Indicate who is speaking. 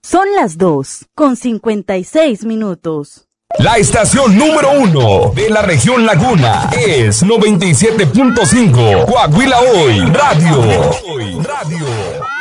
Speaker 1: Son las 2:56.
Speaker 2: La estación número 1 de la región Laguna es 97.5 Coahuila Hoy Radio.